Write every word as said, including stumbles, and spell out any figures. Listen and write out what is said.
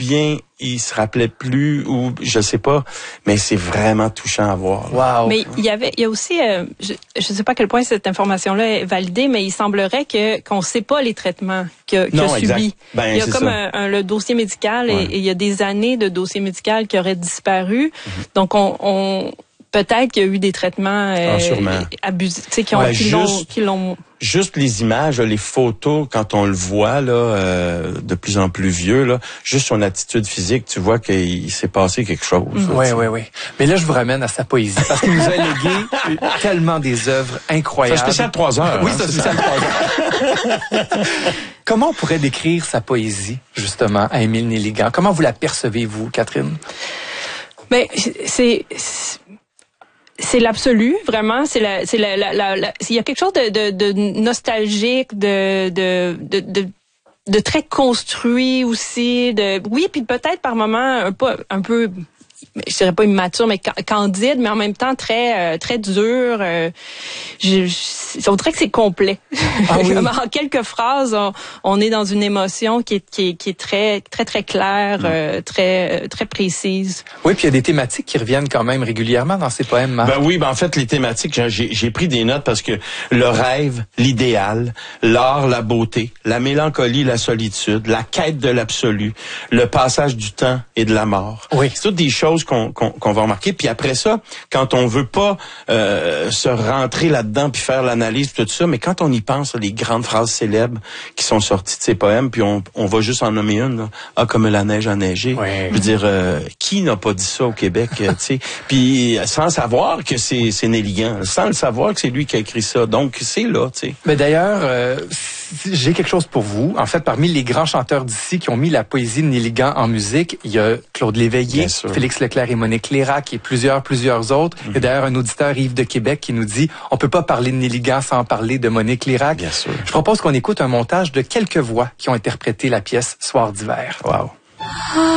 bien il se rappelait plus ou je sais pas, mais c'est vraiment touchant à voir. Wow. Mais il y avait, il y a aussi, euh, je ne sais pas à quel point cette information-là est validée, mais il semblerait que qu'on ne sait pas les traitements que qu'il a subis. Ben, il y a comme ça. un, un, le dossier médical ouais. et, et il y a des années de dossier médical qui auraient disparu. Mm-hmm. Donc on, on peut-être qu'il y a eu des traitements euh, ah, abusifs, tu sais, qui ont ouais, qui juste, l'ont, qui l'ont juste les images, les photos, quand on le voit là, euh, de plus en plus vieux, là, juste son attitude physique, tu vois qu'il s'est passé quelque chose. Mmh. Oui, oui, oui. Mais là, je vous ramène à sa poésie, parce qu'il nous a légué tellement des œuvres incroyables. C'est un spécial trois heures. Oui, hein, c'est un spécial trois heures. Comment on pourrait décrire sa poésie, justement, à Émile Nelligan? Comment vous la percevez-vous, Catherine? Ben, c'est... c'est... C'est l'absolu, vraiment. C'est la, c'est la, la, la, la, il y a quelque chose de, de, de nostalgique, de, de, de, de, de très construit aussi. De, oui, puis peut-être par moments un peu, un peu, je dirais pas immature, mais candide, mais en même temps très, euh, très dur. Euh, je, je, on dirait que c'est complet. Ah oui. En quelques phrases, on, on est dans une émotion qui est, qui est, qui est très, très, très claire, mmh. euh, très, très précise. Oui, puis il y a des thématiques qui reviennent quand même régulièrement dans ces poèmes. Marc. Ben oui, ben en fait, les thématiques, j'ai, j'ai pris des notes parce que le rêve, l'idéal, l'art, la beauté, la mélancolie, la solitude, la quête de l'absolu, le passage du temps et de la mort. Oui. C'est toutes des choses qu'on, qu'on, qu'on va remarquer. Puis après ça, quand on veut pas euh, se rentrer là-dedans puis faire l'analyse tout ça, mais quand on y pense, les grandes phrases célèbres qui sont sorties de ces poèmes, puis on, on va juste en nommer une, là. Ah, comme la neige a neigé. Oui. Je veux dire, euh, qui n'a pas dit ça au Québec, tu sais? Puis sans savoir que c'est, c'est Nelligan, sans le savoir que c'est lui qui a écrit ça. Donc, c'est là, tu sais. Mais d'ailleurs, euh, j'ai quelque chose pour vous. En fait, parmi les grands chanteurs d'ici qui ont mis la poésie de Nelligan en musique, il y a Claude Léveillé, Félix Leclerc et Monique Lérac et plusieurs, plusieurs autres. Mm-hmm. Il y a d'ailleurs un auditeur, Yves de Québec, qui nous dit « On peut pas parler de Nelligan sans parler de Monique Lérac ». Bien sûr. Je propose qu'on écoute un montage de quelques voix qui ont interprété la pièce « Soir d'hiver ». Wow.